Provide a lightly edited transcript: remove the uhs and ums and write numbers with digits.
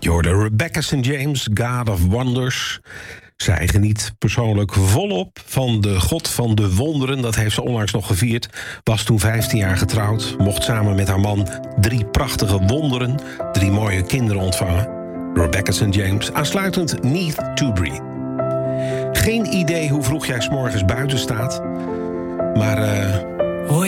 Je hoorde Rebecca St. James, God of Wonders. Zij geniet persoonlijk volop van de God van de wonderen. Dat heeft ze onlangs nog gevierd. Was toen 15 jaar getrouwd. Mocht samen met haar man 3 prachtige wonderen, 3 mooie kinderen ontvangen. Rebecca St. James. Aansluitend Need to Breathe. Geen idee hoe vroeg jij 's morgens buiten staat. Maar